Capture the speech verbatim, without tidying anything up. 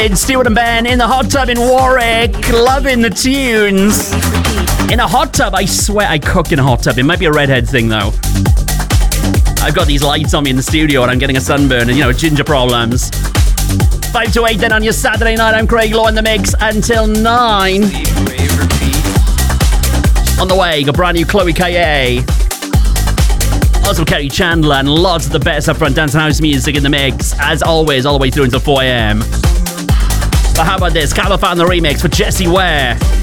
It's Stuart and Ben in the hot tub in Warwick, loving the tunes. In a hot tub, I swear I cook in a hot tub. It might be a redhead thing though. I've got these lights on me in the studio and I'm getting a sunburn and, you know, ginger problems. five to eight then on your Saturday night. I'm Craig Lowe in the mix until nine. On the way, got brand new Chloe K A. Also Kerry Chandler and lots of the best upfront dance and house music in the mix. As always, all the way through until four a.m. But how about this? Carlo found the remix for Jessie Ware.